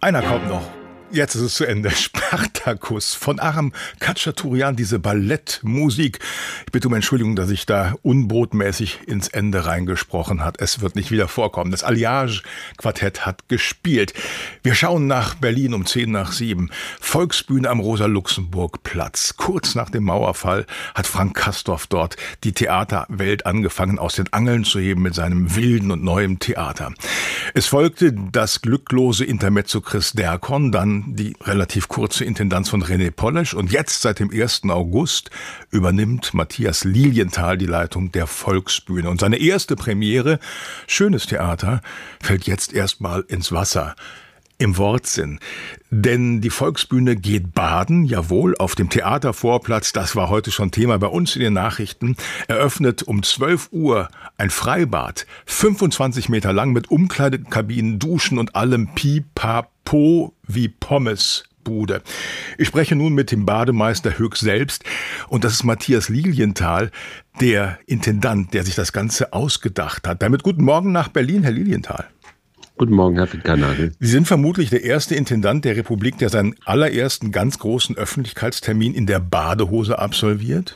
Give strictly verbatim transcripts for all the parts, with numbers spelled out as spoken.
Einer kommt noch. Jetzt ist es zu Ende. Spartacus von Aram Khachaturian, diese Ballettmusik. Ich bitte um Entschuldigung, dass ich da unbotmäßig ins Ende reingesprochen habe. Es wird nicht wieder vorkommen. Das Alliage-Quartett hat gespielt. Wir schauen nach Berlin um zehn nach sieben. Volksbühne am Rosa-Luxemburg-Platz. Kurz nach dem Mauerfall hat Frank Castorf dort die Theaterwelt angefangen, aus den Angeln zu heben mit seinem wilden und neuem Theater. Es folgte das glücklose Intermezzo Chris Derkon, dann die relativ kurze Intendanz von René Polesch und jetzt seit dem ersten August übernimmt Matthias Lilienthal die Leitung der Volksbühne. Und seine erste Premiere, schönes Theater, fällt jetzt erstmal ins Wasser. Im Wortsinn. Denn die Volksbühne geht baden, jawohl, auf dem Theatervorplatz, das war heute schon Thema bei uns in den Nachrichten, eröffnet um zwölf Uhr ein Freibad, fünfundzwanzig Meter lang mit Umkleidekabinen, Duschen und allem Pipapo wie Pommesbude. Ich spreche nun mit dem Bademeister Höck selbst und das ist Matthias Lilienthal, der Intendant, der sich das Ganze ausgedacht hat. Damit guten Morgen nach Berlin, Herr Lilienthal. Guten Morgen, Herr Fittkanagel. Sie sind vermutlich der erste Intendant der Republik, der seinen allerersten ganz großen Öffentlichkeitstermin in der Badehose absolviert?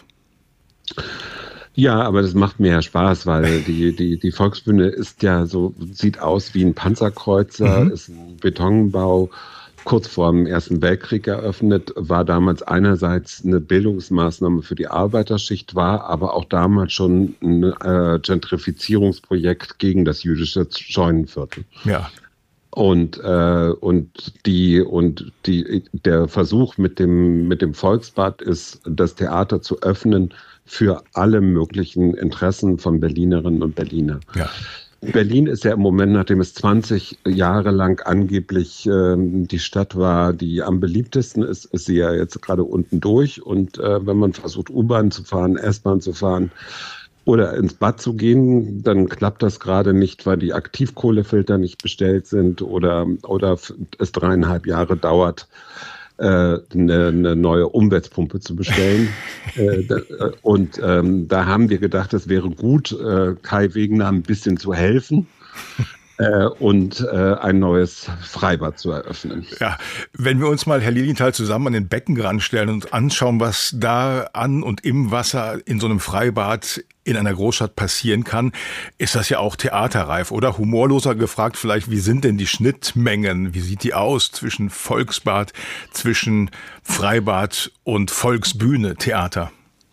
Ja, aber das macht mir ja Spaß, weil die, die, die Volksbühne ist ja so, sieht aus wie ein Panzerkreuzer, mhm. ist ein Betonbau, kurz vor dem Ersten Weltkrieg eröffnet, war damals einerseits eine Bildungsmaßnahme für die Arbeiterschicht, war aber auch damals schon ein äh, Gentrifizierungsprojekt gegen das jüdische Scheunenviertel. Ja. Und, äh, und, die, und die, der Versuch mit dem, mit dem Volksbad ist, das Theater zu öffnen für alle möglichen Interessen von Berlinerinnen und Berliner. Ja. Berlin ist ja im Moment, nachdem es zwanzig Jahre lang angeblich ähm, die Stadt war, die am beliebtesten ist, ist sie ja jetzt gerade unten durch. Und äh, wenn man versucht, U-Bahn zu fahren, S-Bahn zu fahren oder ins Bad zu gehen, dann klappt das gerade nicht, weil die Aktivkohlefilter nicht bestellt sind oder, oder es dreieinhalb Jahre dauert, Eine, eine neue Umweltpumpe zu bestellen. Und ähm, da haben wir gedacht, es wäre gut, äh, Kai Wegener ein bisschen zu helfen äh, und äh, ein neues Freibad zu eröffnen. Ja, wenn wir uns mal, Herr Lilienthal, zusammen an den Beckenrand stellen und anschauen, was da an und im Wasser in so einem Freibad in einer Großstadt passieren kann, ist das ja auch theaterreif, oder? Humorloser gefragt vielleicht, wie sind denn die Schnittmengen? Wie sieht die aus zwischen Volksbad, zwischen Freibad und Volksbühne, Theater?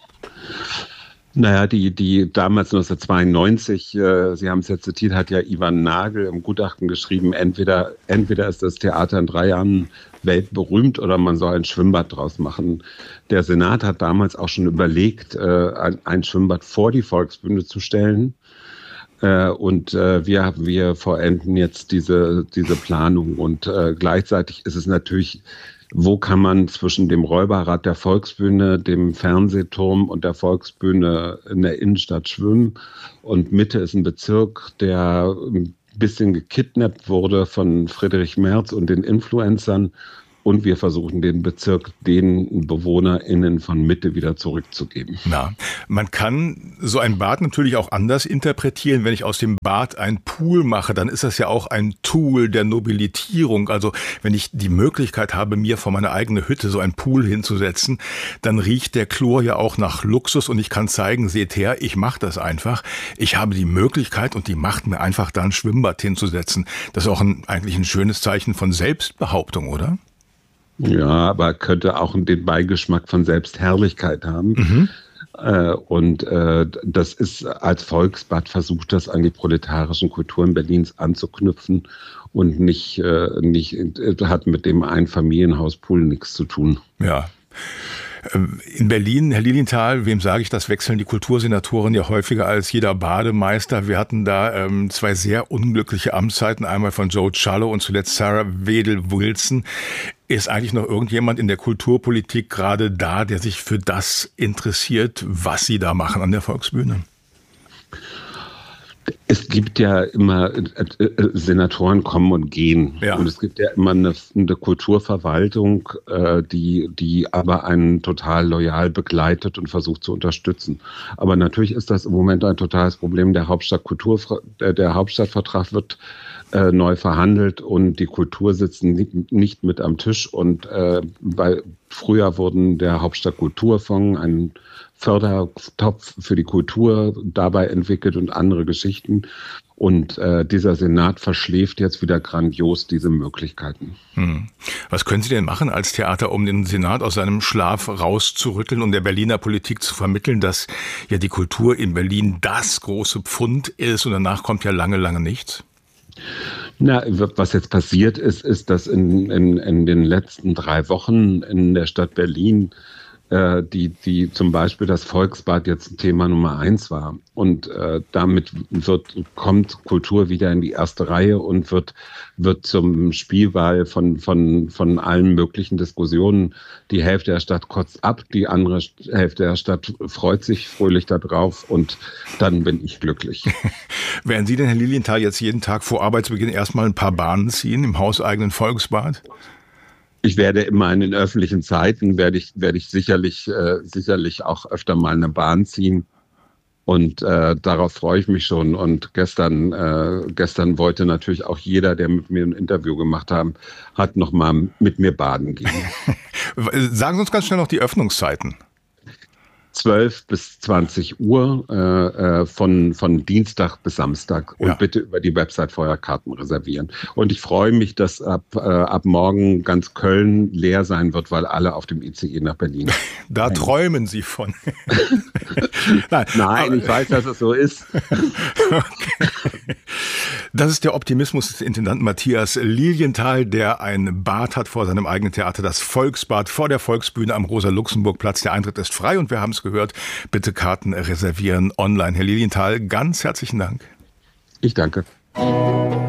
Naja, die, die damals neunzehnhundertzweiundneunzig, äh, Sie haben es ja zitiert, hat ja Ivan Nagel im Gutachten geschrieben, entweder, entweder ist das Theater in drei Jahren weltberühmt oder man soll ein Schwimmbad draus machen. Der Senat hat damals auch schon überlegt, äh, ein, ein Schwimmbad vor die Volksbühne zu stellen. Äh, und äh, wir, wir vollenden jetzt diese, diese Planung. Und äh, gleichzeitig ist es natürlich, wo kann man zwischen dem Räuberrad der Volksbühne, dem Fernsehturm und der Volksbühne in der Innenstadt schwimmen? Und Mitte ist ein Bezirk, der ein bisschen gekidnappt wurde von Friedrich Merz und den Influencern. Und wir versuchen, den Bezirk den BewohnerInnen von Mitte wieder zurückzugeben. Na, man kann so ein Bad natürlich auch anders interpretieren. Wenn ich aus dem Bad ein Pool mache, dann ist das ja auch ein Tool der Nobilitierung. Also wenn ich die Möglichkeit habe, mir vor meine eigene Hütte so ein Pool hinzusetzen, dann riecht der Chlor ja auch nach Luxus und ich kann zeigen, seht her, ich mache das einfach. Ich habe die Möglichkeit und die Macht, mir einfach da ein Schwimmbad hinzusetzen. Das ist auch ein, eigentlich ein schönes Zeichen von Selbstbehauptung, oder? Ja, aber könnte auch den Beigeschmack von Selbstherrlichkeit haben. Mhm. Äh, und äh, das ist als Volksbad versucht, das an die proletarischen Kulturen Berlins anzuknüpfen und nicht, äh, nicht hat mit dem Einfamilienhauspool nichts zu tun. Ja. In Berlin, Herr Lilienthal, wem sage ich das, wechseln die Kultursenatoren ja häufiger als jeder Bademeister. Wir hatten da ähm, zwei sehr unglückliche Amtszeiten, einmal von Joe Cialo und zuletzt Sarah Wedel-Wilson. Ist eigentlich noch irgendjemand in der Kulturpolitik gerade da, der sich für das interessiert, was Sie da machen an der Volksbühne? Es gibt ja immer, äh, äh, Senatoren kommen und gehen. Ja. Und es gibt ja immer eine, eine Kulturverwaltung, äh, die, die aber einen total loyal begleitet und versucht zu unterstützen. Aber natürlich ist das im Moment ein totales Problem. Der Hauptstadtkultur, der, der Hauptstadtvertrag wird äh, neu verhandelt und die Kultur sitzt nicht, nicht mit am Tisch. Und äh, bei, früher wurden der Hauptstadtkulturfonds, ein Fördertopf für die Kultur, dabei entwickelt und andere Geschichten. Und äh, dieser Senat verschläft jetzt wieder grandios diese Möglichkeiten. Hm. Was können Sie denn machen als Theater, um den Senat aus seinem Schlaf rauszurütteln und der Berliner Politik zu vermitteln, dass ja die Kultur in Berlin das große Pfund ist und danach kommt ja lange, lange nichts? Na, was jetzt passiert ist, ist, dass in, in, in den letzten drei Wochen in der Stadt Berlin Die, die zum Beispiel das Volksbad jetzt Thema Nummer eins war. Und äh, damit wird, kommt Kultur wieder in die erste Reihe und wird, wird zum Spielball von, von, von allen möglichen Diskussionen. Die Hälfte der Stadt kotzt ab, die andere Hälfte der Stadt freut sich fröhlich darauf und dann bin ich glücklich. Werden Sie denn, Herr Lilienthal, jetzt jeden Tag vor Arbeitsbeginn erstmal ein paar Bahnen ziehen im hauseigenen Volksbad? Ich werde immer in den öffentlichen Zeiten, werde ich, werde ich sicherlich, äh, sicherlich auch öfter mal eine Bahn ziehen. Und äh, darauf freue ich mich schon. Und gestern, äh, gestern wollte natürlich auch jeder, der mit mir ein Interview gemacht hat, hat noch mal mit mir baden gehen. Sagen Sie uns ganz schnell noch die Öffnungszeiten. zwölf bis zwanzig Uhr äh, von, von Dienstag bis Samstag und ja. Bitte über die Website vorher Karten reservieren. Und ich freue mich, dass ab, äh, ab morgen ganz Köln leer sein wird, weil alle auf dem I C E nach Berlin. Da Nein. träumen Sie von. Nein, Nein ich weiß, dass es so ist. Okay. Das ist der Optimismus des Intendanten Matthias Lilienthal, der ein Bad hat vor seinem eigenen Theater, das Volksbad vor der Volksbühne am Rosa-Luxemburg-Platz. Der Eintritt ist frei und wir haben es gehört. Bitte Karten reservieren online. Herr Lilienthal, ganz herzlichen Dank. Ich danke.